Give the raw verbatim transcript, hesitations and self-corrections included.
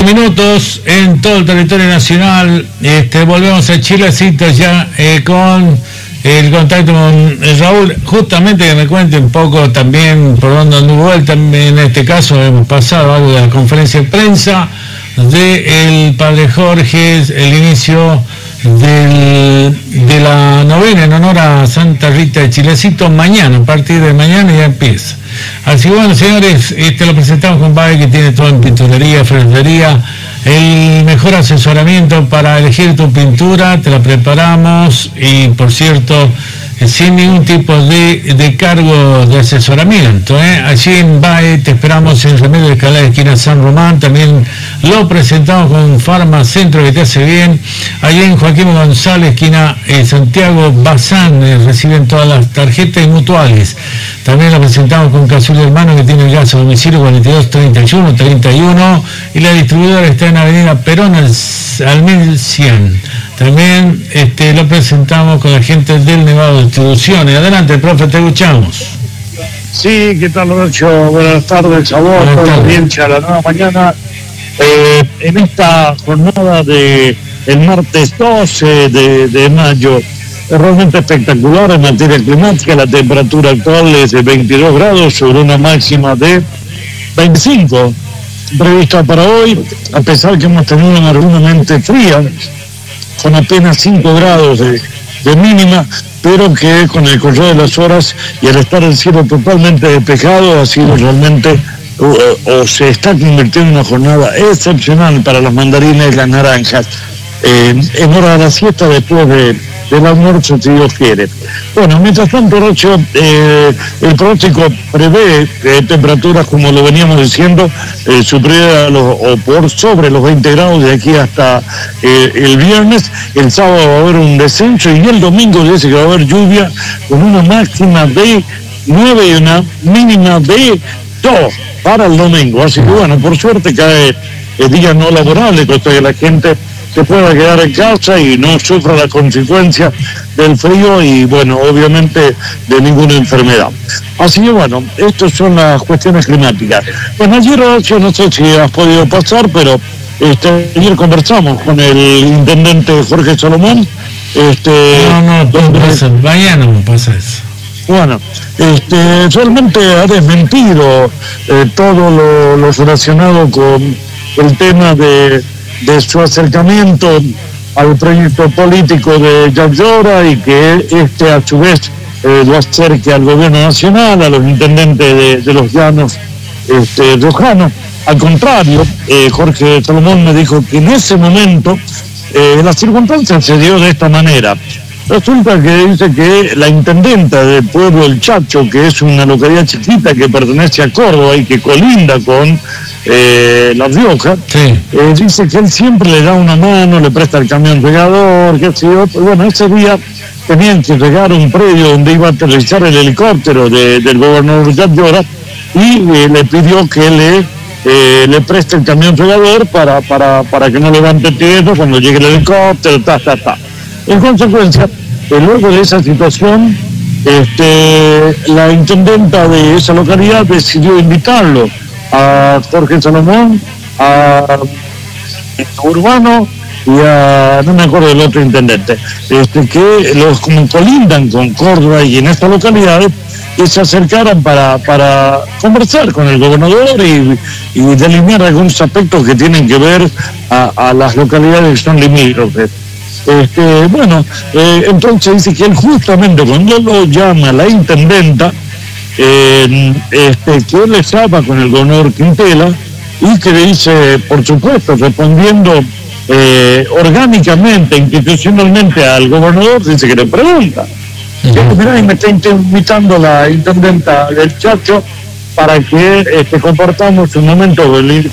minutos en todo el territorio nacional. Este, volvemos a Chilecito ya eh, con el contacto con Raúl, justamente que me cuente un poco también por dónde anduvo él. También en este caso hemos pasado algo de la conferencia de prensa del padre Jorge, el inicio del, de la novena en honor a Santa Rita de Chilecito. Mañana, a partir de mañana ya empieza. Así bueno, señores, este lo presentamos con Bae, que tiene todo en pinturería, ferretería, el mejor asesoramiento para elegir tu pintura, te la preparamos y por cierto, sin ningún tipo de, de cargo de asesoramiento, ¿eh? Allí en Bae te esperamos en Remedio de Escalada, esquina San Román. También lo presentamos con Farmacentro, que te hace bien. Allí en Joaquín González, esquina eh, Santiago Bazán, eh, reciben todas las tarjetas y mutuales. También lo presentamos con Casulli Hermano, que tiene el gas a domicilio cuarenta y dos treinta y uno treinta y uno, y la distribuidora está en Avenida Perón al, al mil cien. También este, lo presentamos con la gente del Nevado Distribuciones. Adelante, profe, te escuchamos. Sí, ¿qué tal, Rocho? Buenas tardes a vos, toda la audiencia a la nueva mañana. Eh, en esta jornada de el martes doce de, de mayo, es realmente espectacular en materia climática. La temperatura actual es de veintidós grados sobre una máxima de veinticinco prevista para hoy, a pesar que hemos tenido una normalmente fría, con apenas cinco grados de, de mínima, pero que con el correr de las horas y al estar el cielo totalmente despejado ha sido realmente o, o se está convirtiendo en una jornada excepcional para las mandarinas y las naranjas, eh, en hora de la siesta después de, del almuerzo, si Dios quiere. Bueno, mientras tanto, Rocho, eh, el pronóstico prevé eh, temperaturas, como lo veníamos diciendo, eh, superior a los, o por sobre los veinte grados de aquí hasta eh, el viernes. El sábado va a haber un descenso y el domingo dice que va a haber lluvia con una máxima de nueve y una mínima de dos para el domingo. Así que bueno, por suerte cae el día no laborable, cosa que la gente se pueda quedar en casa y no sufra las consecuencias del frío y, bueno, obviamente de ninguna enfermedad. Así que, bueno, estas son las cuestiones climáticas. Bueno, ayer, yo no sé si has podido pasar, pero este, ayer conversamos con el intendente Jorge Salomón. Este, no, no, donde, pasa, mañana no pasa eso. Bueno, este, realmente ha desmentido eh, todo lo, lo relacionado con el tema de de su acercamiento al proyecto político de Jacques Llora y que este a su vez eh, lo acerque al gobierno nacional, a los intendentes de, de los llanos este, riojanos. Al contrario, eh, Jorge Salomón me dijo que en ese momento eh, la circunstancia se dio de esta manera. Resulta que dice que la intendenta del pueblo El Chacho, que es una localidad chiquita que pertenece a Córdoba y que colinda con eh, La Rioja, sí. eh, dice que él siempre le da una mano, le presta el camión regador, qué sé yo. Bueno, ese día tenían que regar un predio donde iba a aterrizar el helicóptero de, del gobernador Jacques Llora y eh, le pidió que le, eh, le preste el camión regador para, para, para que no levante tierra cuando llegue el helicóptero, ta, ta, ta. En consecuencia, eh, luego de esa situación, este, la intendenta de esa localidad decidió invitarlo a Jorge Salomón, a Urbano y a, no me acuerdo del otro intendente, este, que los como colindan con Córdoba y en esta localidad, que se acercaran para, para conversar con el gobernador y, y delinear algunos aspectos que tienen que ver a, a las localidades que son limítrofes. Este, bueno, eh, entonces dice que él justamente cuando lo llama la intendenta, eh, este, que él estaba con el gobernador Quintela y que le dice, por supuesto, respondiendo eh, orgánicamente, institucionalmente al gobernador, dice que le pregunta. Uh-huh. Mira, y me está invitando la intendenta del Chacho para que este, compartamos un momento